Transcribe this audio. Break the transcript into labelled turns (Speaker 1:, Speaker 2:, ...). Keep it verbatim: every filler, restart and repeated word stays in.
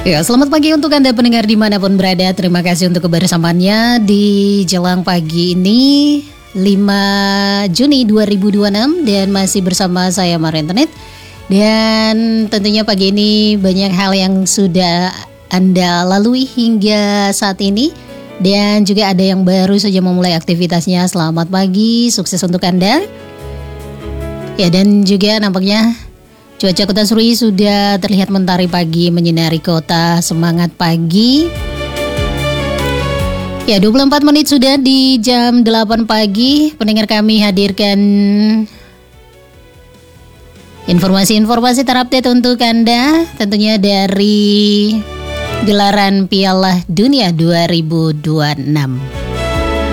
Speaker 1: Ya, selamat pagi untuk Anda pendengar dimanapun berada. Terima kasih untuk kebersamaannya di jelang pagi ini lima Juni dua ribu dua puluh enam dan masih bersama saya Maria Internet. Dan tentunya pagi ini banyak hal yang sudah Anda lalui hingga saat ini dan juga ada yang baru saja memulai aktivitasnya. Selamat pagi, sukses untuk Anda. Ya, dan juga nampaknya cuaca Kota Serui sudah terlihat mentari pagi menyinari kota. Semangat pagi. Ya, dua puluh empat menit sudah di jam delapan pagi. Pendengar kami hadirkan informasi-informasi terupdate untuk Anda, tentunya dari gelaran Piala Dunia dua ribu dua puluh enam.